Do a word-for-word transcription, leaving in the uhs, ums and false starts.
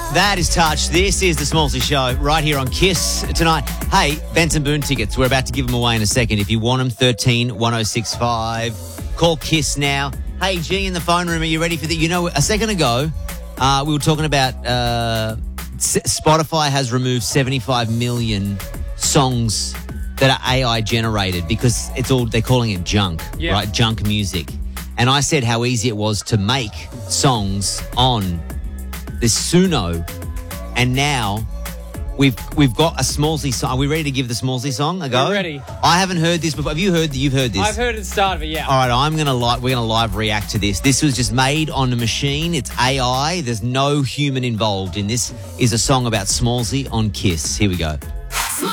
That is Touch. This is the Smallsy Show right here on Kiss tonight. Hey, Benson Boone tickets. We're about to give them away in a second. If you want them, thirteen one oh six five. Call Kiss now. Hey, G in the phone room, are you ready for that? You know, a second ago, uh, we were talking about uh, S- Spotify has removed seventy-five million songs that are A I generated because it's all, they're calling it junk, yeah. right? Junk music. And I said how easy it was to make songs on this Suno, and now we've we've got a Smallsy song. Are we ready to give the Smallsy song a go? We're ready. I haven't heard this before. Have you heard? You've heard this? I've heard the start of it. Yeah. All right, I'm gonna li- we're gonna live react to this. This was just made on a machine. It's A I. There's no human involved in this. Is a song about Smallsy on Kiss. Here we go.